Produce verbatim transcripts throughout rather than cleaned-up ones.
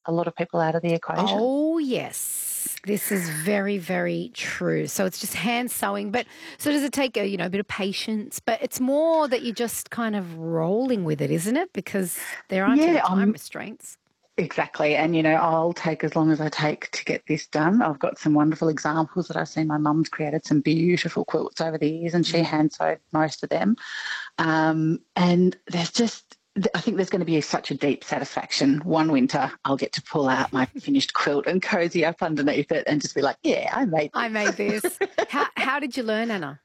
a lot of people out of the equation. Oh, yes. This is very, very true. So it's just hand sewing. But so does it take a, you know, a bit of patience? But it's more that you're just kind of rolling with it, isn't it? Because there aren't any Yeah, time um, restraints. exactly. And, you know, I'll take as long as I take to get this done. I've got some wonderful examples that I've seen. My mum's created some beautiful quilts over the years and she hand sewed most of them. Um, and there's just, I think there's going to be such a deep satisfaction. One winter, I'll get to pull out my finished quilt and cozy up underneath it and just be like, yeah, I made this. I made this. How, how did you learn, Anna?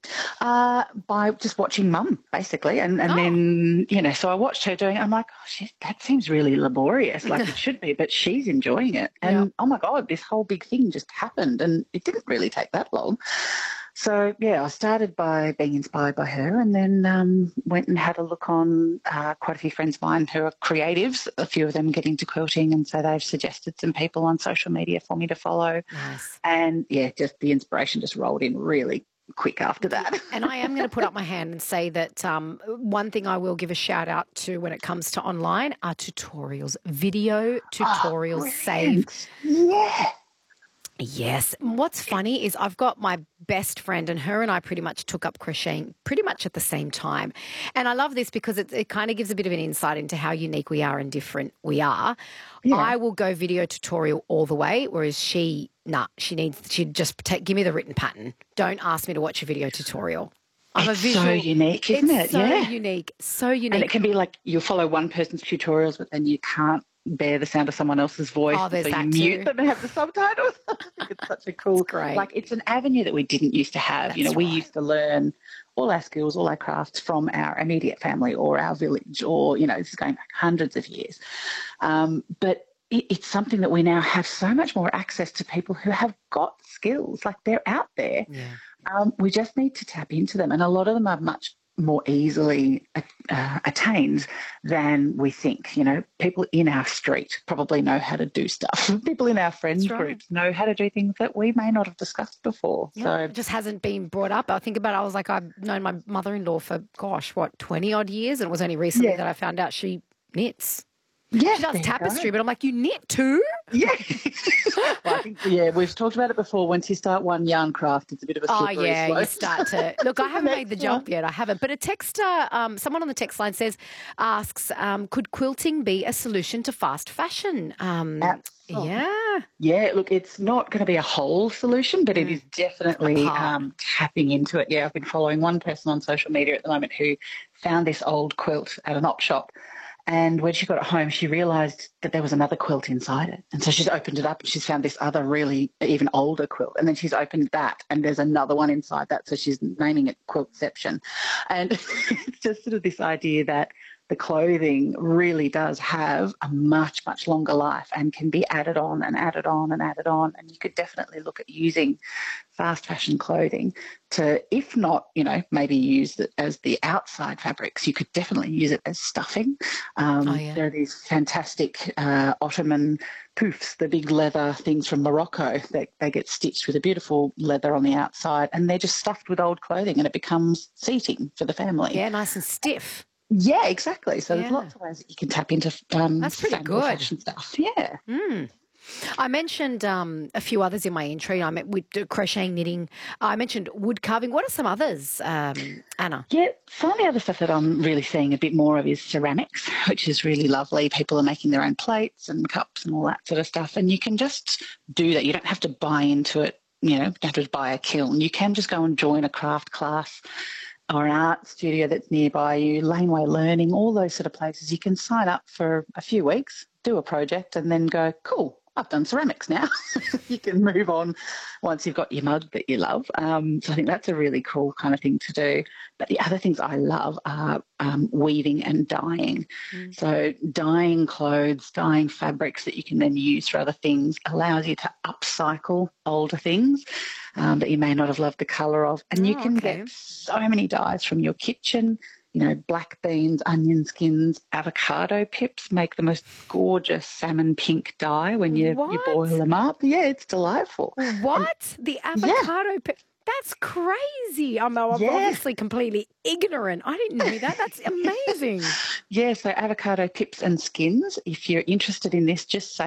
Uh, by just watching mum, basically. And, and Oh. then, you know, so I watched her doing it. I'm like, oh, she, that seems really laborious, like it should be, but she's enjoying it. And, Yep. oh, my God, this whole big thing just happened and it didn't really take that long. So, yeah, I started by being inspired by her and then um, went and had a look on uh, quite a few friends of mine who are creatives, a few of them get into quilting, and so they've suggested some people on social media for me to follow. Nice. And, yeah, just the inspiration just rolled in really quick after that. And I am going to put up my hand and say that um, one thing I will give a shout out to when it comes to online are tutorials. Video tutorials Oh, save. Yeah. Yes. What's funny is I've got my best friend and her and I pretty much took up crocheting pretty much at the same time. And I love this because it, it kind of gives a bit of an insight into how unique we are and different we are. Yeah. I will go video tutorial all the way, whereas she, nah, she needs, she just take, give me the written pattern. Don't ask me to watch a video tutorial. I'm it's a visual. so unique, isn't it's it? so yeah. unique. So unique. And it can be like you follow one person's tutorials, but then you can't bear the sound of someone else's voice. Oh, there's so you that mute too. them and have the subtitles. I think it's such a cool, It's great. like it's an avenue that we didn't used to have. you know, That's we right. used to learn all our skills, all our crafts from our immediate family or our village or, you know, this is going back hundreds of years. Um, but it, it's something that we now have so much more access to people who have got skills, like they're out there. Yeah. Um, we just need to tap into them. And a lot of them are much more easily uh, attained than we think. You know, people in our street probably know how to do stuff. People in our friends right. groups know how to do things that we may not have discussed before. Yeah, So it just hasn't been brought up. I think about it, I was like, I've known my mother-in-law for, gosh, what, twenty odd years, and it was only recently Yeah. that I found out she knits. yeah, She does there you tapestry, go. but I'm like, you knit too? Yeah. Well, I think, yeah, we've talked about it before. Once you start one yarn craft, it's a bit of a Oh, slippery yeah, slope. you start to... Look, I haven't made the next jump one. yet. I haven't. But a texter, um, someone on the text line says, asks, um, could quilting be a solution to fast fashion? Um, Absolutely. yeah. Yeah, look, it's not going to be a whole solution, but it is definitely A part. um, tapping into it. Yeah, I've been following one person on social media at the moment who found this old quilt at an op shop. And when she got it home, she realised that there was another quilt inside it. And so she's opened it up and she's found this other really even older quilt. And then she's opened that and there's another one inside that. So she's naming it Quiltception. And it's just sort of this idea that the clothing really does have a much, much longer life and can be added on and added on and added on. And you could definitely look at using fast fashion clothing to, if not, you know, maybe use it as the outside fabrics, you could definitely use it as stuffing. Um, Oh, yeah. There are these fantastic uh, Ottoman poufs, the big leather things from Morocco. They, they get stitched with a beautiful leather on the outside and they're just stuffed with old clothing and it becomes seating for the family. Yeah, nice and stiff. Yeah, exactly. So Yeah. there's lots of ways that you can tap into um, That's pretty sustainable good. fashion stuff. Yeah. Mm. I mentioned um, a few others in my intro. I meant with crocheting, knitting. I mentioned wood carving. What are some others, um, Anna? Yeah, some of the other stuff that I'm really seeing a bit more of is ceramics, which is really lovely. People are making their own plates and cups and all that sort of stuff. And you can just do that. You don't have to buy into it. You know, you don't have to buy a kiln. You can just go and join a craft class or an art studio that's nearby you, Laneway Learning, all those sort of places. You can sign up for a few weeks, do a project, and then go, cool, I've done ceramics now. You can move on once you've got your mug that you love. Um, so I think that's a really cool kind of thing to do. But the other things I love are um, weaving and dyeing. Mm. So dyeing clothes, dyeing fabrics that you can then use for other things allows you to upcycle older things um, that you may not have loved the colour of. And you Oh, can okay. get so many dyes from your kitchen. You know, black beans, onion skins, avocado pips make the most gorgeous salmon pink dye when you, you What? boil them up. Yeah, it's delightful. What? The avocado pe- That's crazy. I'm, I'm Yeah. obviously completely ignorant. I didn't know that. That's amazing. Yeah, so avocado pips and skins. If you're interested in this, just say